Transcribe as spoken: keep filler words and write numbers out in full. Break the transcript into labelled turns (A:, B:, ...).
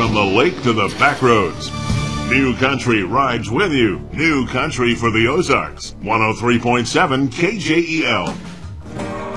A: from the lake to the back roads. New Country rides with you. New Country for the Ozarks. one oh three point seven K J E L.